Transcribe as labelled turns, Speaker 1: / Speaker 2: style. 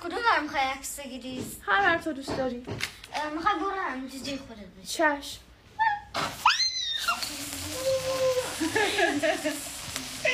Speaker 1: کدوم ور میخوای عکس بگیری؟
Speaker 2: هر ور تو دوست داری.
Speaker 1: میخوای برو همینجا جای خودت بشی.
Speaker 2: چشم.